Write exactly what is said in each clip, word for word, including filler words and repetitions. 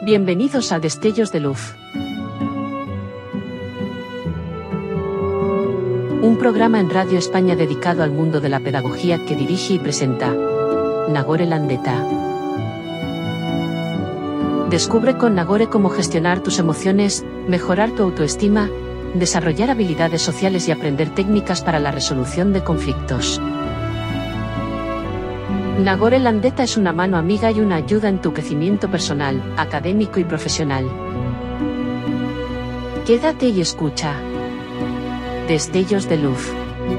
Bienvenidos a Destellos de Luz. Un programa en Radio España dedicado al mundo de la pedagogía que dirige y presenta Nagore Landeta. Descubre con Nagore cómo gestionar tus emociones, mejorar tu autoestima, desarrollar habilidades sociales y aprender técnicas para la resolución de conflictos. Nagore Landeta es una mano amiga y una ayuda en tu crecimiento personal, académico y profesional. Quédate y escucha. Destellos de Luz.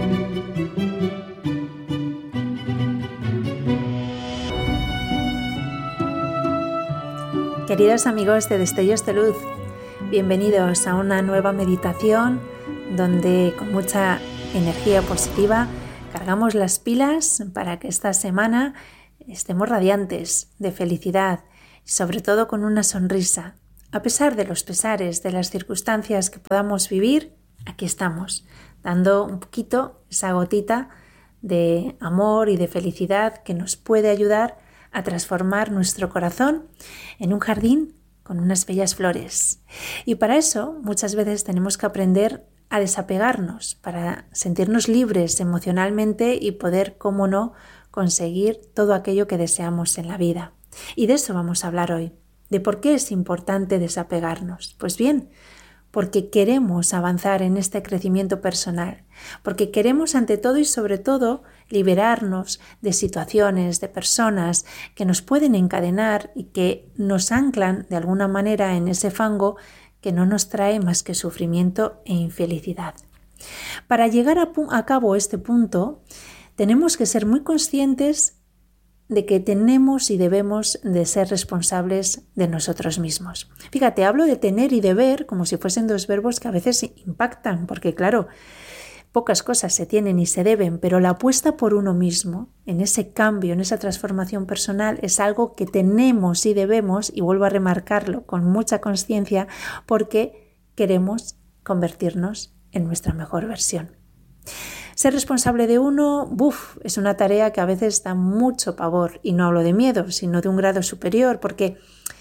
Queridos amigos de Destellos de Luz, bienvenidos a una nueva meditación donde con mucha energía positiva cargamos las pilas para que esta semana estemos radiantes de felicidad y sobre todo con una sonrisa. A pesar de los pesares, de las circunstancias que podamos vivir, aquí estamos, dando un poquito esa gotita de amor y de felicidad que nos puede ayudar a transformar nuestro corazón en un jardín con unas bellas flores. Y para eso muchas veces tenemos que aprender a desapegarnos para sentirnos libres emocionalmente y poder, cómo no, conseguir todo aquello que deseamos en la vida. Y de eso vamos a hablar hoy, de por qué es importante desapegarnos. Pues bien, porque queremos avanzar en este crecimiento personal, porque queremos ante todo y sobre todo liberarnos de situaciones, de personas que nos pueden encadenar y que nos anclan de alguna manera en ese fango que no nos trae más que sufrimiento e infelicidad. Para llegar a, a cabo este punto, tenemos que ser muy conscientes de que tenemos y debemos de ser responsables de nosotros mismos. Fíjate, hablo de tener y deber como si fuesen dos verbos que a veces impactan, porque claro, pocas cosas se tienen y se deben, pero la apuesta por uno mismo, en ese cambio, en esa transformación personal, es algo que tenemos y debemos, y vuelvo a remarcarlo con mucha conciencia, porque queremos convertirnos en nuestra mejor versión. Ser responsable de uno, buf, es una tarea que a veces da mucho pavor, y no hablo de miedo, sino de un grado superior, porque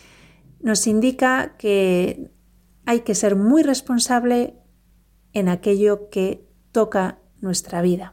nos indica que hay que ser muy responsable en aquello que toca nuestra vida.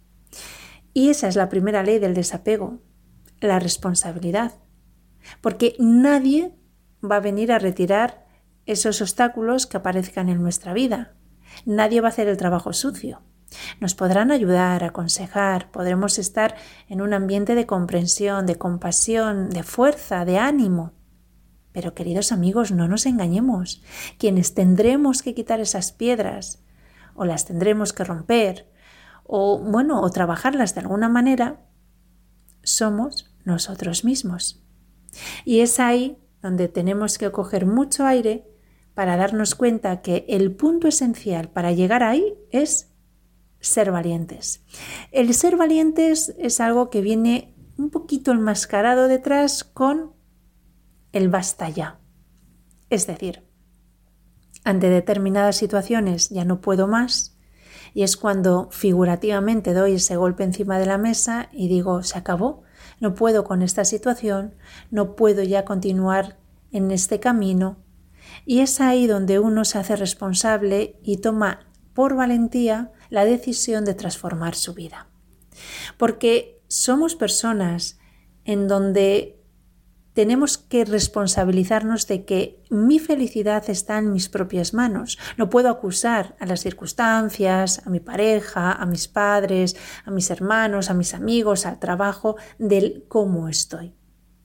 Y esa es la primera ley del desapego, la responsabilidad. Porque nadie va a venir a retirar esos obstáculos que aparezcan en nuestra vida. Nadie va a hacer el trabajo sucio. Nos podrán ayudar, aconsejar, podremos estar en un ambiente de comprensión, de compasión, de fuerza, de ánimo. Pero queridos amigos, no nos engañemos. Quienes tendremos que quitar esas piedras o las tendremos que romper, o bueno, o trabajarlas de alguna manera, somos nosotros mismos. Y es ahí donde tenemos que coger mucho aire para darnos cuenta que el punto esencial para llegar ahí es ser valientes. El ser valientes es algo que viene un poquito enmascarado detrás con el basta ya. Es decir, ante determinadas situaciones ya no puedo más, y es cuando figurativamente doy ese golpe encima de la mesa y digo, se acabó, no puedo con esta situación, no puedo ya continuar en este camino. Y es ahí donde uno se hace responsable y toma por valentía la decisión de transformar su vida. Porque somos personas en donde tenemos que responsabilizarnos de que mi felicidad está en mis propias manos. No puedo acusar a las circunstancias, a mi pareja, a mis padres, a mis hermanos, a mis amigos, al trabajo, del cómo estoy.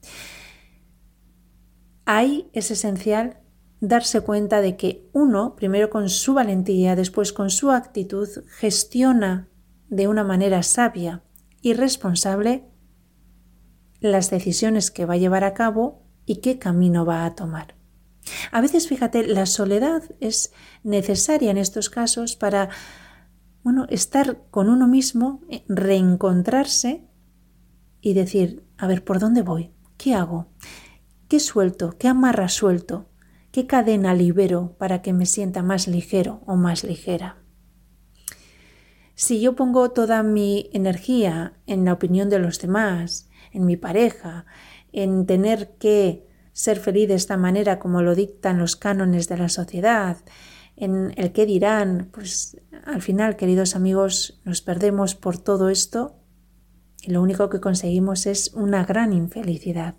Ahí es esencial darse cuenta de que uno, primero con su valentía, después con su actitud, gestiona de una manera sabia y responsable las decisiones que va a llevar a cabo y qué camino va a tomar. A veces, fíjate, la soledad es necesaria en estos casos para, bueno, estar con uno mismo, reencontrarse y decir, a ver, ¿por dónde voy? ¿Qué hago? ¿Qué suelto? ¿Qué amarra suelto? ¿Qué cadena libero para que me sienta más ligero o más ligera? Si yo pongo toda mi energía en la opinión de los demás, en mi pareja, en tener que ser feliz de esta manera como lo dictan los cánones de la sociedad, en el qué dirán, pues al final, queridos amigos, nos perdemos por todo esto y lo único que conseguimos es una gran infelicidad.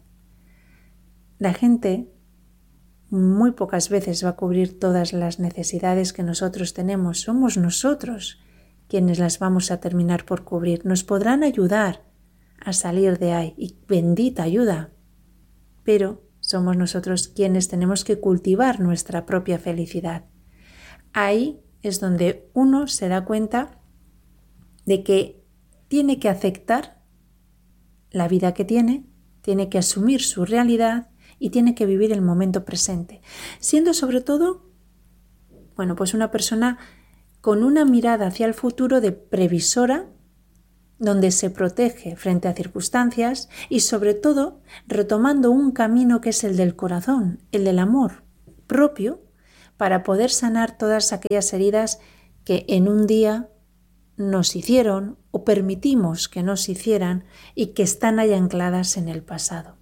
La gente muy pocas veces va a cubrir todas las necesidades que nosotros tenemos. Somos nosotros quienes las vamos a terminar por cubrir. Nos podrán ayudar a salir de ahí, y bendita ayuda, pero somos nosotros quienes tenemos que cultivar nuestra propia felicidad. Ahí es donde uno se da cuenta de que tiene que aceptar la vida que tiene, tiene que asumir su realidad y tiene que vivir el momento presente, siendo sobre todo, bueno, pues una persona con una mirada hacia el futuro de previsora, donde se protege frente a circunstancias y sobre todo retomando un camino que es el del corazón, el del amor propio, para poder sanar todas aquellas heridas que en un día nos hicieron o permitimos que nos hicieran y que están ahí ancladas en el pasado.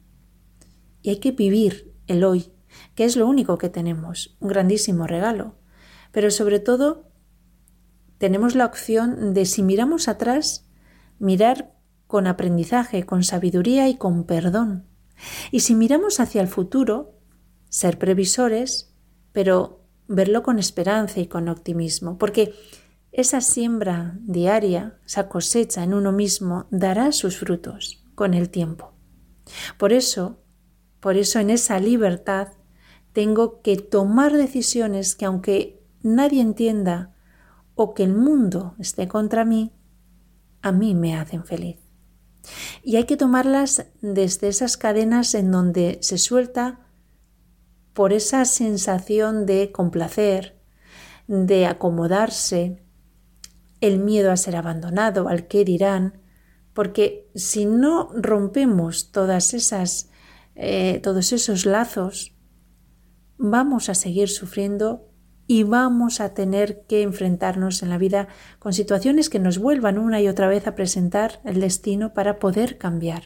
Y hay que vivir el hoy, que es lo único que tenemos, un grandísimo regalo. Pero sobre todo tenemos la opción de, si miramos atrás, mirar con aprendizaje, con sabiduría y con perdón. Y si miramos hacia el futuro, ser previsores, pero verlo con esperanza y con optimismo, porque esa siembra diaria, esa cosecha en uno mismo, dará sus frutos con el tiempo. Por eso, por eso en esa libertad tengo que tomar decisiones que, aunque nadie entienda o que el mundo esté contra mí, a mí me hacen feliz. Y hay que tomarlas desde esas cadenas en donde se suelta por esa sensación de complacer, de acomodarse, el miedo a ser abandonado, al qué dirán, porque si no rompemos todas esas, eh, todos esos lazos, vamos a seguir sufriendo y vamos a tener que enfrentarnos en la vida con situaciones que nos vuelvan una y otra vez a presentar el destino para poder cambiar.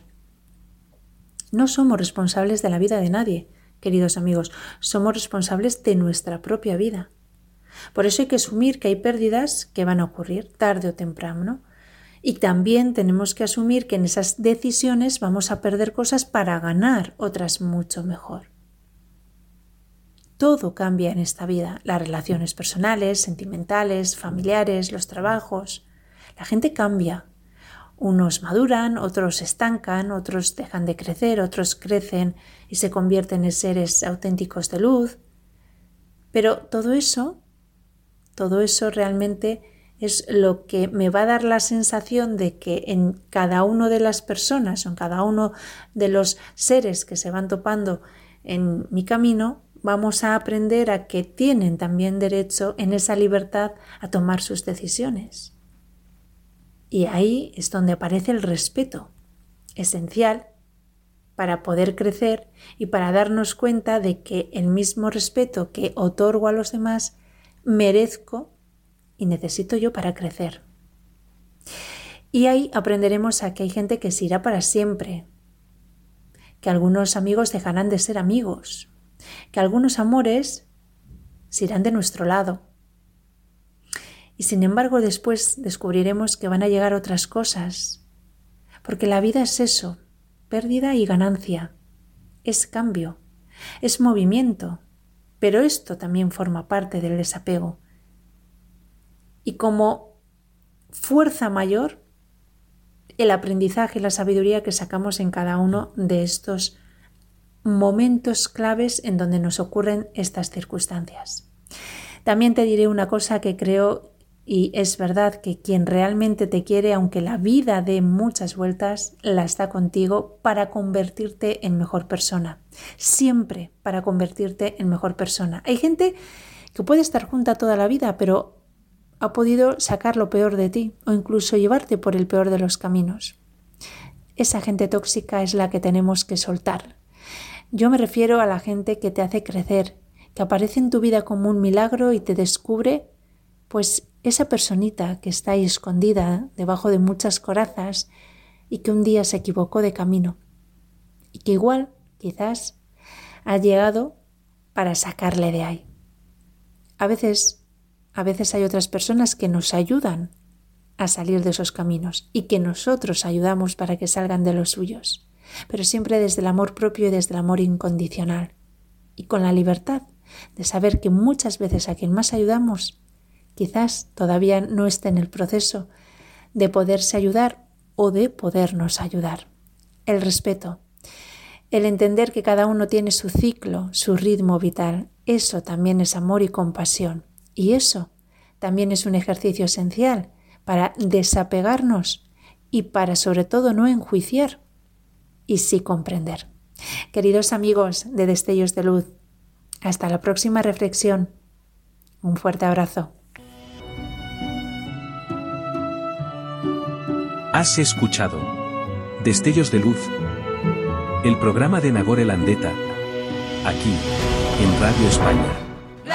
No somos responsables de la vida de nadie, queridos amigos, somos responsables de nuestra propia vida. Por eso hay que asumir que hay pérdidas que van a ocurrir tarde o temprano, y también tenemos que asumir que en esas decisiones vamos a perder cosas para ganar otras mucho mejor. Todo cambia en esta vida, las relaciones personales, sentimentales, familiares, los trabajos. La gente cambia. Unos maduran, otros se estancan, otros dejan de crecer, otros crecen y se convierten en seres auténticos de luz. Pero todo eso, todo eso realmente es lo que me va a dar la sensación de que en cada una de las personas o en cada uno de los seres que se van topando en mi camino, vamos a aprender a que tienen también derecho en esa libertad a tomar sus decisiones. Y ahí es donde aparece el respeto, esencial para poder crecer y para darnos cuenta de que el mismo respeto que otorgo a los demás merezco y necesito yo para crecer. Y ahí aprenderemos a que hay gente que se irá para siempre, que algunos amigos dejarán de ser amigos, que algunos amores se irán de nuestro lado. Y sin embargo después descubriremos que van a llegar otras cosas, porque la vida es eso, pérdida y ganancia, es cambio, es movimiento, pero esto también forma parte del desapego. Y como fuerza mayor, el aprendizaje y la sabiduría que sacamos en cada uno de estos momentos claves en donde nos ocurren estas circunstancias. También te diré una cosa que creo, y es verdad, que quien realmente te quiere, aunque la vida dé muchas vueltas, la está contigo para convertirte en mejor persona. Siempre para convertirte en mejor persona. Hay gente que puede estar junta toda la vida, pero ha podido sacar lo peor de ti o incluso llevarte por el peor de los caminos. Esa gente tóxica es la que tenemos que soltar. Yo me refiero a la gente que te hace crecer, que aparece en tu vida como un milagro y te descubre, pues, esa personita que está ahí escondida debajo de muchas corazas y que un día se equivocó de camino. Y que igual, quizás, ha llegado para sacarle de ahí. A veces, a veces hay otras personas que nos ayudan a salir de esos caminos y que nosotros ayudamos para que salgan de los suyos, pero siempre desde el amor propio y desde el amor incondicional y con la libertad de saber que muchas veces a quien más ayudamos quizás todavía no esté en el proceso de poderse ayudar o de podernos ayudar. El respeto, el entender que cada uno tiene su ciclo, su ritmo vital, eso también es amor y compasión. Y eso también es un ejercicio esencial para desapegarnos y para sobre todo no enjuiciar y sí comprender. Queridos amigos de Destellos de Luz, hasta la próxima reflexión. Un fuerte abrazo. Has escuchado Destellos de Luz, el programa de Nagore Landeta, aquí, en Radio España.